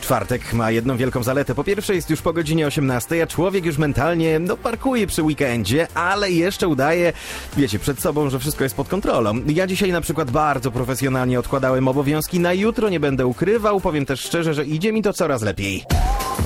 Czwartek ma jedną wielką zaletę. Po pierwsze jest już po godzinie 18, a człowiek już mentalnie, parkuje przy weekendzie, ale jeszcze udaje, wiecie, przed sobą, że wszystko jest pod kontrolą. Ja dzisiaj na przykład bardzo profesjonalnie odkładałem obowiązki na jutro, nie będę ukrywał, powiem też szczerze, że idzie mi to coraz lepiej.